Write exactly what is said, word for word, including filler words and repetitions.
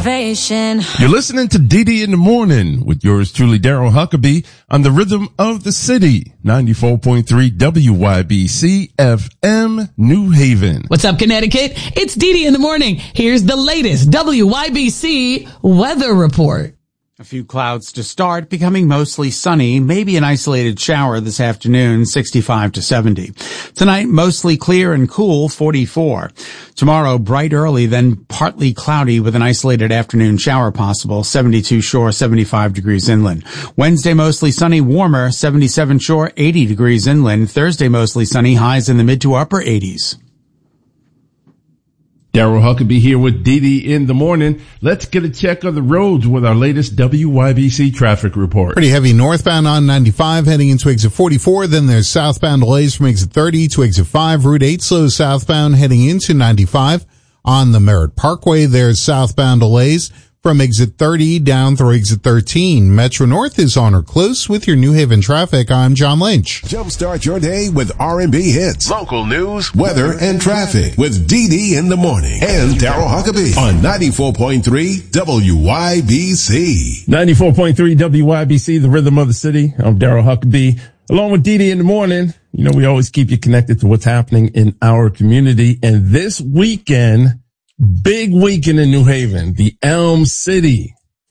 motivation. You're listening to D D in the Morning with yours truly, Daryl Huckabee, on the rhythm of the city, ninety-four point three W Y B C F M, New Haven. What's up, Connecticut? It's D D in the Morning. Here's the latest W Y B C weather report. A few clouds to start, becoming mostly sunny, maybe an isolated shower this afternoon, sixty-five to seventy. Tonight, mostly clear and cool, forty-four. Tomorrow, bright early, then partly cloudy with an isolated afternoon shower possible, seventy-two shore, seventy-five degrees inland. Wednesday, mostly sunny, warmer, seventy-seven shore, eighty degrees inland. Thursday, mostly sunny, highs in the mid to upper eighties. Daryl Huckabee here with D D in the Morning. Let's get a check on the roads with our latest W Y B C traffic report. Pretty heavy northbound on ninety-five heading into exit forty-four. Then there's southbound delays from exit thirty to exit five. Route eight slow southbound heading into ninety-five. On the Merritt Parkway, there's southbound delays from exit thirty down through exit thirteen. Metro North is on or close with your New Haven traffic. I'm John Lynch. Jumpstart your day with R and B hits, local news, weather, and traffic with D D in the Morning and Daryl Huckabee on ninety-four point three W Y B C. ninety-four point three W Y B C, the rhythm of the city. I'm Daryl Huckabee. Along with D D in the Morning, you know, we always keep you connected to what's happening in our community. And this weekend, big weekend in New Haven, the Elm City